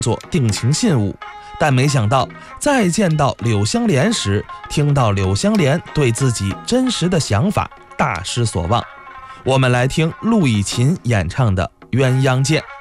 做定情信物，但没想到再见到柳湘莲时，听到柳湘莲对自己真实的想法，大失所望。我们来听陆以琴演唱的《鸳鸯剑》。